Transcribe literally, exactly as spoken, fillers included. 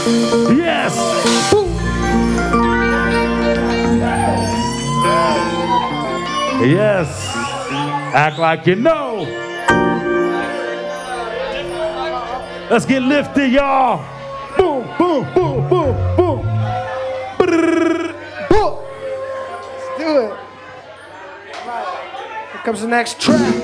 Yes. Yes. Act like you know. Let's get lifted, y'all. Boom, boom, boom, boom, boom. Brrr. Boom. Let's do it. Here comes the next track.